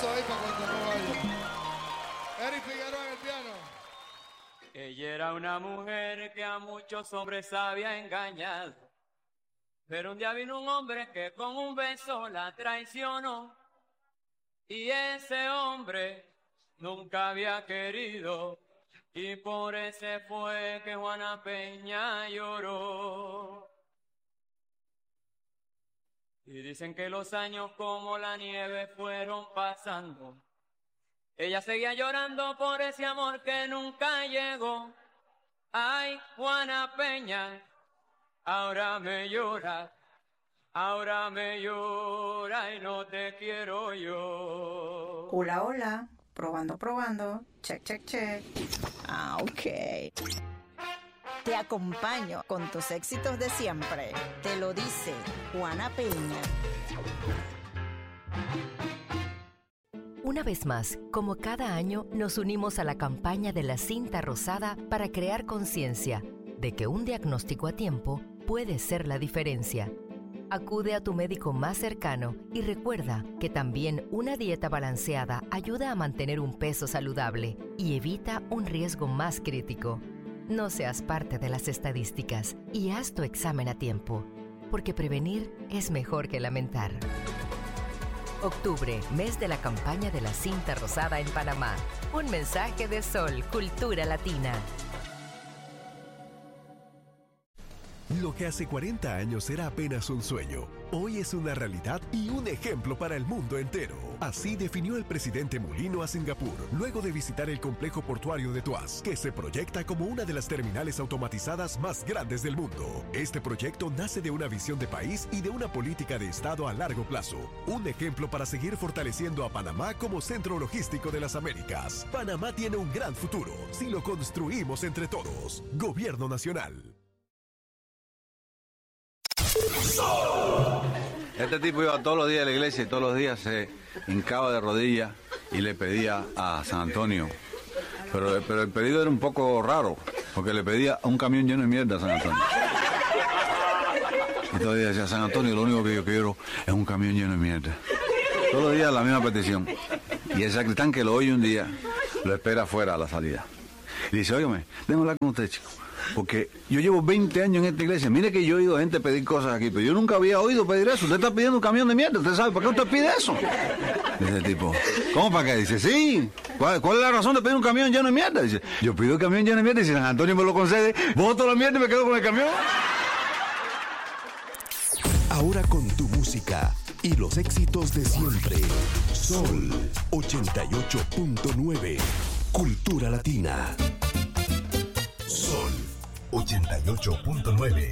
aplauso ahí para cuando no vaya. Eric Figueroa en el piano. Ella era una mujer que a muchos hombres había engañado. Pero un día vino un hombre que con un beso la traicionó. Y ese hombre nunca había querido. Y por ese fue que Juana Peña lloró. Y dicen que los años como la nieve fueron pasando. Ella seguía llorando por ese amor que nunca llegó. Ay, Juana Peña, ahora me llora y no te quiero yo. Hola, hola, probando, check. Ah, ok. Te acompaño con tus éxitos de siempre. Te lo dice Juana Peña. Una vez más, como cada año, nos unimos a la campaña de la cinta rosada para crear conciencia de que un diagnóstico a tiempo puede ser la diferencia. Acude a tu médico más cercano y recuerda que también una dieta balanceada ayuda a mantener un peso saludable y evita un riesgo más crítico. No seas parte de las estadísticas y haz tu examen a tiempo, porque prevenir es mejor que lamentar. Octubre, mes de la campaña de la cinta rosada en Panamá. Un mensaje de Sol, Cultura Latina. Lo que hace 40 años era apenas un sueño, hoy es una realidad y un ejemplo para el mundo entero. Así definió el presidente Mulino a Singapur, luego de visitar el complejo portuario de Tuas, que se proyecta como una de las terminales automatizadas más grandes del mundo. Este proyecto nace de una visión de país y de una política de Estado a largo plazo. Un ejemplo para seguir fortaleciendo a Panamá como centro logístico de las Américas. Panamá tiene un gran futuro si lo construimos entre todos. Gobierno Nacional. Este tipo iba todos los días a la iglesia y todos los días se hincaba de rodillas y le pedía a San Antonio. Pero el pedido era un poco raro, porque le pedía un camión lleno de mierda a San Antonio. Y todos los días decía, San Antonio, lo único que yo quiero es un camión lleno de mierda. Todos los días la misma petición. Y el sacristán que lo oye un día, lo espera afuera a la salida. Y dice, óyeme, déjame hablar con usted, chico. Porque yo llevo 20 años en esta iglesia. Mire que yo he oído gente pedir cosas aquí, pero yo nunca había oído pedir eso. Usted está pidiendo un camión de mierda. ¿Usted sabe por qué usted pide eso? Dice el tipo, ¿cómo para qué? Dice, sí. ¿Cuál es la razón de pedir un camión lleno de mierda? Dice, yo pido un camión lleno de mierda y si San Antonio me lo concede, boto la mierda y me quedo con el camión. Ahora con tu música y los éxitos de siempre. Sol 88.9. Cultura Latina. Sol 88.9.